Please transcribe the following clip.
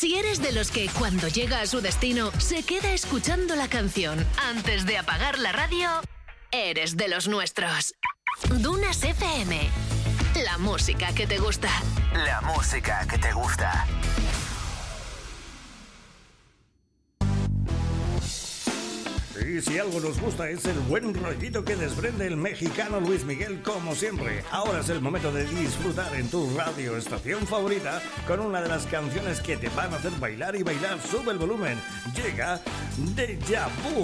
Si eres de los que cuando llega a su destino se queda escuchando la canción antes de apagar la radio, eres de los nuestros. Dunas FM. La música que te gusta. La música que te gusta. Y si algo nos gusta es el buen rollito que desprende el mexicano Luis Miguel, como siempre. Ahora es el momento de disfrutar en tu radio estación favorita con una de las canciones que te van a hacer bailar y bailar. Sube el volumen. Llega Deja Vu.